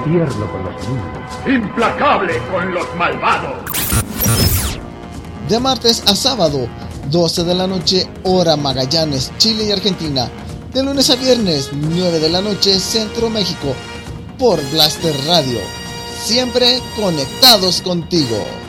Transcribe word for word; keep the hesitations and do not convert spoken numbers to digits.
tierno con los niños. Implacable con los malvados. De martes a sábado, doce de la noche, hora Magallanes, Chile y Argentina. De lunes a viernes, nueve de la noche, Centro México, por Blaster Radio. Siempre conectados contigo.